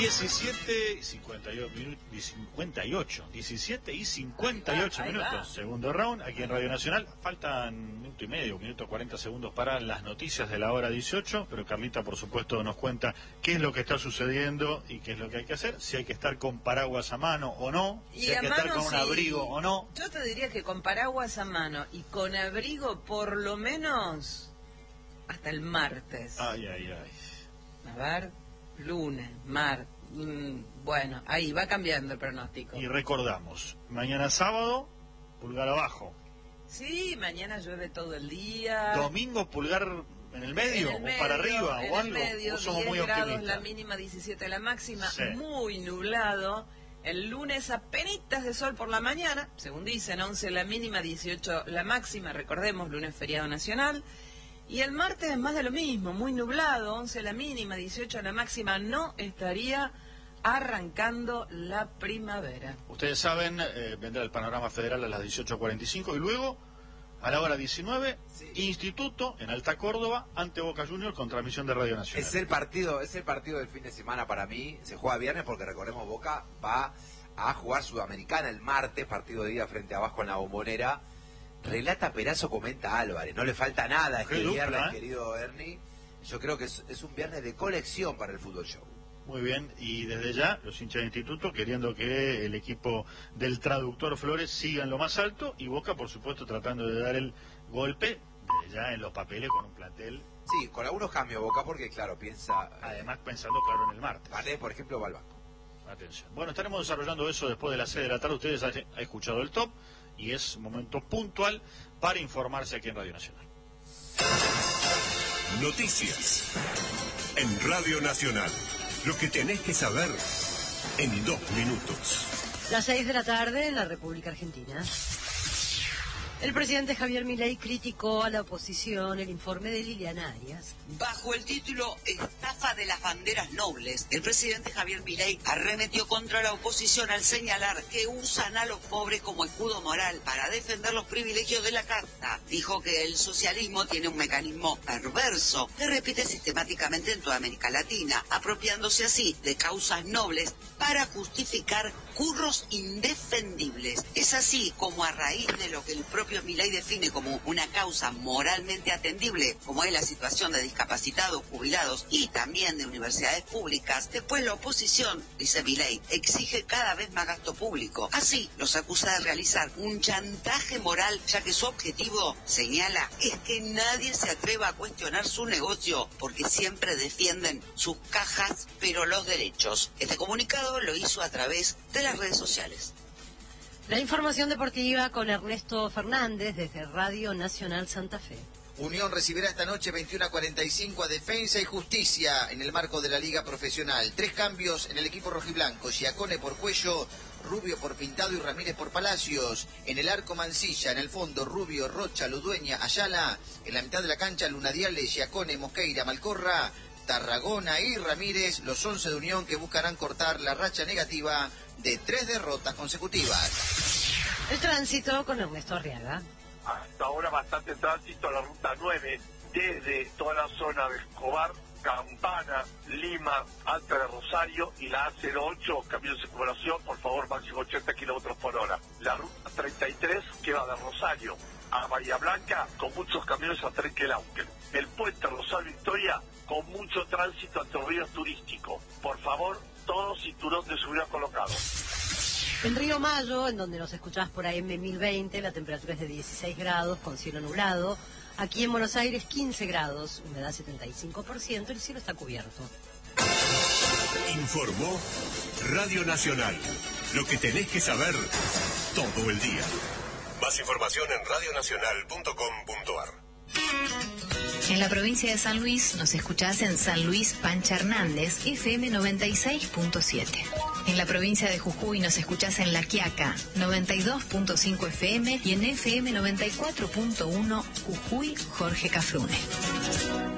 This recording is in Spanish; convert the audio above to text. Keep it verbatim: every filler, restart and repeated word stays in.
diecisiete y cincuenta y ocho minutos, cincuenta y ocho, diecisiete y cincuenta y ocho minutos, segundo round, aquí en Radio Nacional. Faltan un minuto y medio, un minuto cuarenta segundos para las noticias de la hora dieciocho, pero Carlita, por supuesto, nos cuenta qué es lo que está sucediendo y qué es lo que hay que hacer, si hay que estar con paraguas a mano o no, y si hay que mano, estar con un sí. abrigo o no. Yo te diría que con paraguas a mano y con abrigo por lo menos hasta el martes. Ay, ay, ay. A ver, lunes, martes. Bueno, ahí va cambiando el pronóstico. Y recordamos, mañana sábado, pulgar abajo. Sí, mañana llueve todo el día. Domingo, pulgar en el medio, en el medio o para arriba, en o el algo. Medio, o somos diez muy grados optimistas. la mínima, diecisiete la máxima, Sí. muy nublado. El lunes apenitas de sol por la mañana, según dicen, once la mínima, dieciocho la máxima, recordemos, lunes feriado nacional. Y el martes es más de lo mismo, muy nublado, once la mínima, dieciocho la máxima, no estaría arrancando la primavera. Ustedes saben, eh, vendrá el panorama federal a las dieciocho cuarenta y cinco y luego, a la hora diecinueve, sí. Instituto en Alta Córdoba ante Boca Juniors con transmisión de Radio Nacional. Es el partido, es el partido del fin de semana para mí. Se juega viernes porque recordemos Boca va a jugar Sudamericana el martes, partido de ida frente a Vasco en la Bombonera. Relata Perazo, comenta Álvarez. No le falta nada este dupla, viernes, ¿eh? querido Ernie. Yo creo que es, es un viernes de colección para el Fútbol Show. Muy bien, y desde ya los hinchas de Instituto queriendo que el equipo del traductor Flores siga en lo más alto y Boca, por supuesto, tratando de dar el golpe desde ya en los papeles con un plantel. Sí, con algunos cambios Boca porque, claro, piensa... Además, pensando, claro, en el martes. Vale, por ejemplo, va al banco. Atención. Bueno, estaremos desarrollando eso después de las seis de la tarde. Ustedes han escuchado el top y es momento puntual para informarse aquí en Radio Nacional. Noticias en Radio Nacional. Lo que tenés que saber en dos minutos. Las seis de la tarde en la República Argentina. El presidente Javier Milei criticó a la oposición el informe de Liliana Arias. Bajo el título Estafa de las banderas nobles, el presidente Javier Milei arremetió contra la oposición al señalar que usan a los pobres como escudo moral para defender los privilegios de la casta. Dijo que el socialismo tiene un mecanismo perverso que repite sistemáticamente en toda América Latina, apropiándose así de causas nobles para justificar curros indefendibles. Es así como a raíz de lo que el propio Milei define como una causa moralmente atendible, como es la situación de discapacitados, jubilados y también de universidades públicas, después la oposición, dice Milei, exige cada vez más gasto público. Así los acusa de realizar un chantaje moral, ya que su objetivo, señala, es que nadie se atreva a cuestionar su negocio, porque siempre defienden sus cajas, pero los derechos. Este comunicado lo hizo a través de las redes sociales. La información deportiva con Ernesto Fernández desde Radio Nacional Santa Fe. Unión recibirá esta noche veintiuno a cuarenta y cinco a Defensa y Justicia en el marco de la Liga Profesional. Tres cambios en el equipo rojiblanco: Giacone por Cuello, Rubio por Pintado y Ramírez por Palacios. En el arco Mancilla, en el fondo Rubio, Rocha, Ludueña, Ayala. En la mitad de la cancha Lunadiale, Giacone, Mosqueira, Malcorra, Tarragona y Ramírez, los once de Unión que buscarán cortar la racha negativa de tres derrotas consecutivas. El tránsito con Ernesto Arriaga. Hasta ahora bastante tránsito a la ruta nueve, desde toda la zona de Escobar, Campana, Lima, Alta de Rosario y la A cero ocho, camión de circulación, por favor, máximo ochenta kilómetros por hora. La ruta treinta y tres, que va de Rosario a Bahía Blanca, con muchos camiones a Trenquelauquen. El puente Rosario Victoria, con mucho tránsito entre ríos turísticos. Por favor, todo cinturón de seguridad colocado. En Río Mayo, en donde nos escuchás por A M mil veinte, la temperatura es de dieciséis grados con cielo nublado. Aquí en Buenos Aires quince grados, humedad setenta y cinco por ciento, el cielo está cubierto. Informó Radio Nacional. Lo que tenés que saber todo el día. Más información en radio nacional punto com punto a r. En la provincia de San Luis nos escuchás en San Luis Pancha Hernández, F M noventa y seis punto siete. En la provincia de Jujuy nos escuchás en La Quiaca, noventa y dos punto cinco F M y en F M noventa y cuatro punto uno Jujuy Jorge Cafrune.